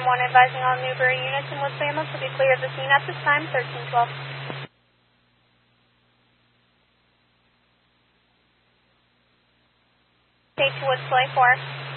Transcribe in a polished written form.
Sam 1 advising all Newbury units and Woods Famous will be clear of the scene at this time, 1312. State to Woods Play 4.